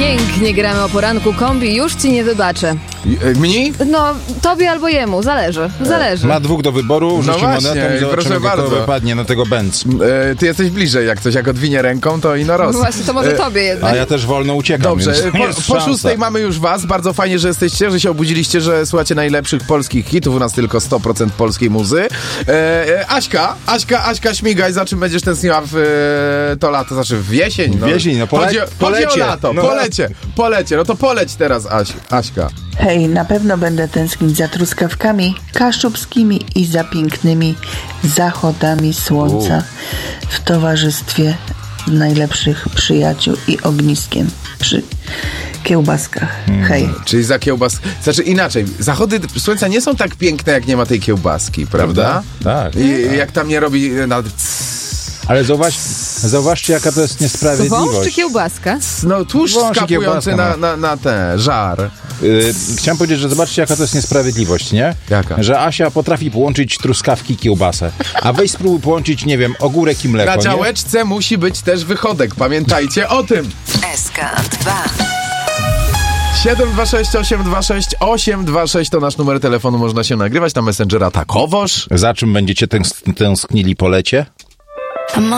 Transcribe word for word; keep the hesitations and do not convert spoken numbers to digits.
Pięknie gramy o poranku, kombi, już ci nie wybaczę. Mniej? No, tobie albo jemu, zależy, zależy. Ma dwóch do wyboru, No rzuci właśnie, monetą i proszę zobaczymy, bardzo. kto wypadnie na tego Benz. E, ty jesteś bliżej, jak coś, jak odwinie ręką, to ino roz. No właśnie, to może E, tobie jednak. A ja też wolno uciekam, Dobrze, więc po, jest po szansa. szóstej mamy już was. Bardzo fajnie, że jesteście, że się obudziliście, że słuchacie najlepszych polskich hitów. U nas tylko sto procent polskiej muzy. E, e, Aśka, Aśka, Aśka, śmigaj, za czym będziesz tęskniła w e, to lato, znaczy w jesień. No. W jesień, no pole- chodzi, chodzi o polecie. lato, No. polecie, polecie. No to poleć teraz, Aś, Aśka. Hej, na pewno będę tęsknić za truskawkami kaszubskimi i za pięknymi zachodami słońca w towarzystwie najlepszych przyjaciół i ogniskiem przy kiełbaskach. Hej. Czyli za kiełbas... Znaczy inaczej, zachody słońca nie są tak piękne, jak nie ma tej kiełbaski, prawda? Tak. I jak tam nie robi nawet... Ale zauważ, zauważcie, jaka to jest Wąż czy niesprawiedliwość. kiełbaska? No tłuszcz Wąż i skapujący kiełbaska, na, no. na, na ten żar. Yy, chciałem powiedzieć, że zobaczcie, jaka to jest niesprawiedliwość, nie? Jaka? Że Asia potrafi połączyć truskawki i kiełbasę. A weź spróbuj połączyć, nie wiem, ogórek i mleko, Na nie? działeczce musi być też wychodek, pamiętajcie o tym. S K dwa. siedem dwa sześć osiem dwa sześć osiem dwa sześć to nasz numer telefonu, można się nagrywać na Messengera Takowoż. Za czym będziecie tęs- tęsknili po lecie?